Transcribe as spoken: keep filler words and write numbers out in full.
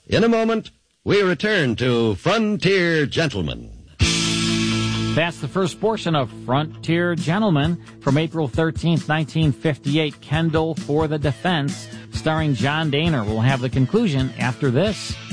In a moment, we return to Frontier Gentlemen. That's the first portion of Frontier Gentlemen from April thirteenth, nineteen fifty-eight, Kendall for the Defense, starring John Dehner. We'll have the conclusion after this.